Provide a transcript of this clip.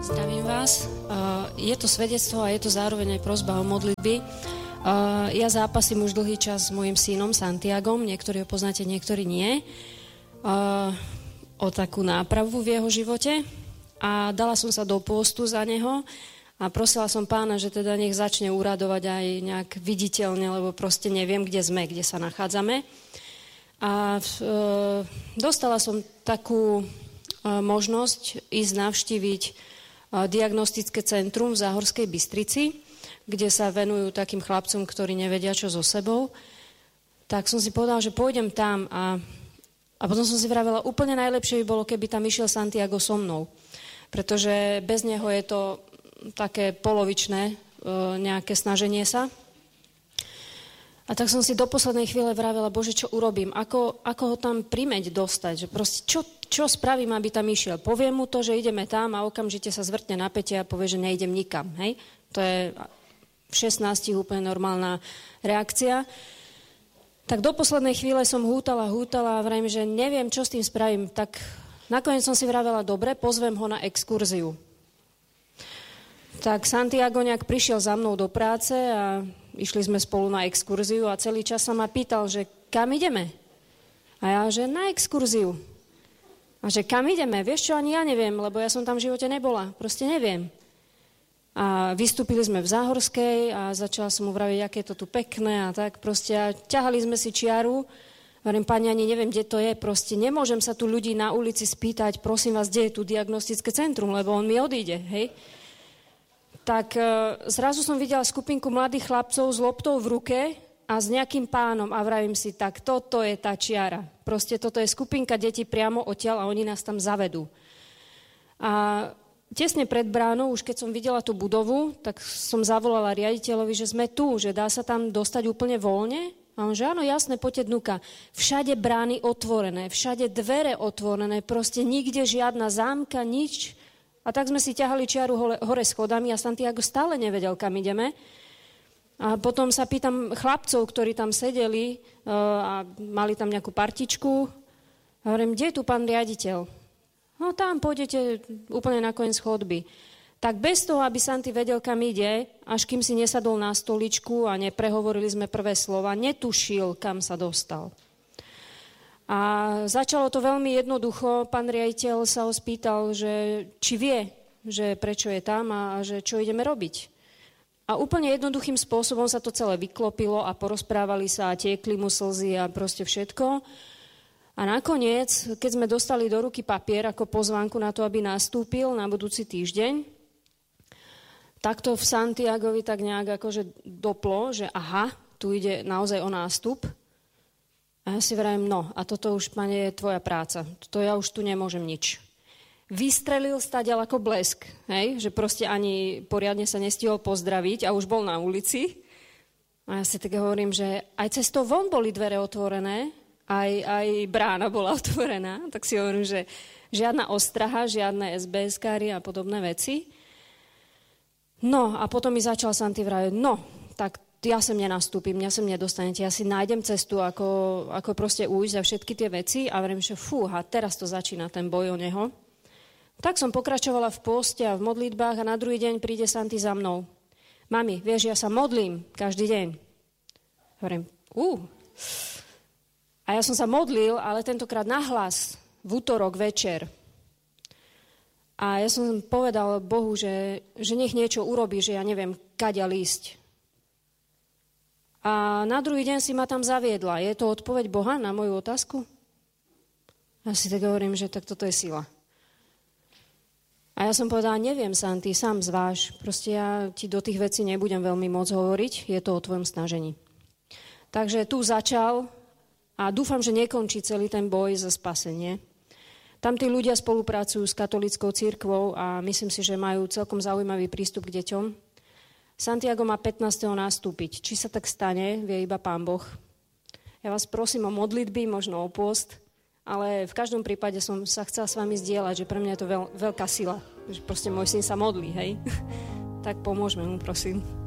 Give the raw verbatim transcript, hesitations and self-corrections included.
Zdravím vás. Je to svedectvo a je to zároveň aj prosba o modlitby. Ja zápasím už dlhý čas s mojim synom Santiagom, niektorí ho poznáte, niektorí nie, o takú nápravu v jeho živote. A dala som sa do pôstu za neho a prosila som Pána, že teda nech začne uradovať aj nejak viditeľne, lebo proste neviem, kde sme, kde sa nachádzame. A e, dostala som takú e, možnosť ísť navštíviť e, diagnostické centrum v Záhorskej Bystrici, kde sa venujú takým chlapcom, ktorí nevedia, čo so sebou. Tak som si povedala, že pôjdem tam a, a potom som si vravela, úplne najlepšie by bolo, keby tam išiel Santiago so mnou. Pretože bez neho je to také polovičné e, nejaké snaženie sa. A tak som si do poslednej chvíle vravela, Bože, čo urobím? Ako, ako ho tam primeť dostať? Že proste, čo, čo spravím, aby tam išiel? Poviem mu to, že ideme tam a okamžite sa zvrtne napätie a povie, že neidem nikam. Hej? To je v šestnástich úplne normálna reakcia. Tak do poslednej chvíle som hútala, hútala a vrajím, že neviem, čo s tým spravím. Tak nakoniec som si vravela, dobre, pozvem ho na exkurziu. Tak Santiago nejak prišiel za mnou do práce a išli sme spolu na exkurziu a celý čas sa ma pýtal, že kam ideme? A ja, že na exkurziu. A že kam ideme? Vieš čo, ani ja neviem, lebo ja som tam v živote nebola. Proste neviem. A vystúpili sme v Záhorskej a začala som mu vraviť, aké je to tu pekné a tak. Proste a ťahali sme si čiaru. Hovorím, pani, ani neviem, kde to je. Proste nemôžem sa tu ľudí na ulici spýtať, prosím vás, kde je tu diagnostické centrum, lebo on mi odíde, hej? Tak e, zrazu som videla skupinku mladých chlapcov s loptou v ruke a s nejakým pánom a vravím si, tak toto je tá čiara. Proste toto je skupinka detí priamo odtiaľ a oni nás tam zavedú. A tesne pred bránou, už keď som videla tú budovu, tak som zavolala riaditeľovi, že sme tu, že dá sa tam dostať úplne voľne. A on, že áno, jasné, poďte dnuka. Všade brány otvorené, všade dvere otvorené, proste nikde žiadna zámka, nič. A tak sme si ťahali čiaru hore, hore schodami a Santiago stále nevedel, kam ideme. A potom sa pýtam chlapcov, ktorí tam sedeli uh, a mali tam nejakú partičku. A hovorím, kde je tu pán riaditeľ? No tam pôjdete úplne na koniec chodby. Tak bez toho, aby Santi vedel, kam ide, až kým si nesadol na stoličku a neprehovorili sme prvé slova, netušil, kam sa dostal. A začalo to veľmi jednoducho. Pán riaditeľ sa ho spýtal, že či vie, že prečo je tam a že čo ideme robiť. A úplne jednoduchým spôsobom sa to celé vyklopilo a porozprávali sa a tiekli mu slzy a proste všetko. A nakoniec, keď sme dostali do ruky papier ako pozvánku na to, aby nastúpil na budúci týždeň, tak to v Santiagovi tak nejak akože doplo, že aha, tu ide naozaj o nástup. A ja si vravím, no, a toto už, pane, je tvoja práca. To ja už tu nemôžem nič. Vystrelil stadiaľ ako blesk, hej? Že proste ani poriadne sa nestihol pozdraviť a už bol na ulici. A ja si tak hovorím, že aj cez to von boli dvere otvorené, aj, aj brána bola otvorená. Tak si hovorím, že žiadna ostraha, žiadne es bé eskári a podobné veci. No, a potom mi začal Santi vraviť, no, tak ja sem nenastúpim, ja sem nedostanete, ja si nájdem cestu, ako, ako proste ujsť za všetky tie veci a verím, že fúha, teraz to začína ten boj o neho. Tak som pokračovala v pôste a v modlitbách a na druhý deň príde Santi za mnou. Mami, vieš, ja sa modlím každý deň. Hovorím, ú. A ja som sa modlil, ale tentokrát nahlas, v útorok večer. A ja som povedal Bohu, že, že nech niečo urobí, že ja neviem, kaďa lísť. A na druhý deň si ma tam zaviedla. Je to odpoveď Boha na moju otázku? Ja si tak hovorím, že tak toto je sila. A ja som povedala, neviem, Santi, sám zváž. Proste ja ti do tých vecí nebudem veľmi môcť hovoriť. Je to o tvojom snažení. Takže tu začal a dúfam, že nekončí celý ten boj za spasenie. Tam tí ľudia spolupracujú s katolíckou cirkvou a myslím si, že majú celkom zaujímavý prístup k deťom. Santiago má pätnásteho nastúpiť. Či sa tak stane, vie iba Pán Boh. Ja vás prosím o modlitby, možno o pôst, ale v každom prípade som sa chcela s vami zdieľať, že pre mňa je to veľ, veľká sila. Že proste môj syn sa modlí, hej? Tak pomôžme mu, prosím.